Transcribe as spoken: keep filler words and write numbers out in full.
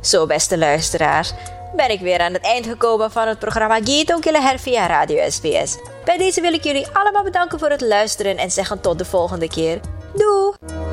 Zo, beste luisteraars, ben ik weer aan het eind gekomen van het programma Gitong Kilaher via Radio S B S. Bij deze wil ik jullie allemaal bedanken voor het luisteren en zeggen tot de volgende keer. Doei!